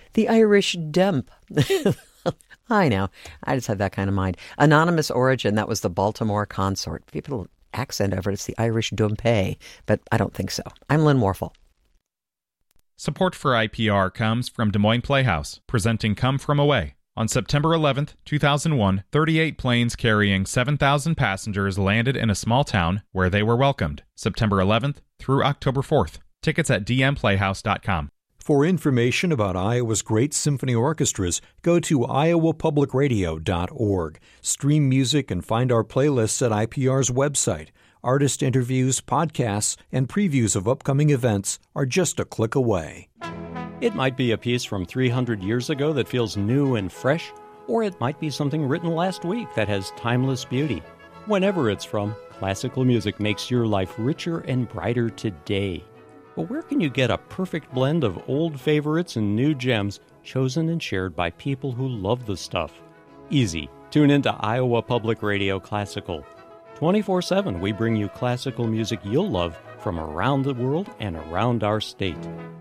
The Irish dump. I know. I just had that kind of mind. Anonymous origin, that was the Baltimore consort. People accent over it, it's the Irish dumpé, but I don't think so. I'm Lynn Morphle. Support for IPR comes from Des Moines Playhouse, presenting Come From Away. On September 11th, 2001, 38 planes carrying 7,000 passengers landed in a small town where they were welcomed. September 11th through October 4th. Tickets at dmplayhouse.com. For information about Iowa's great symphony orchestras, go to iowapublicradio.org. Stream music and find our playlists at IPR's website. Artist interviews, podcasts, and previews of upcoming events are just a click away. It might be a piece from 300 years ago that feels new and fresh, or it might be something written last week that has timeless beauty. Whenever it's from, classical music makes your life richer and brighter today. But where can you get a perfect blend of old favorites and new gems chosen and shared by people who love the stuff? Easy. Tune into Iowa Public Radio Classical. 24/7, we bring you classical music you'll love from around the world and around our state.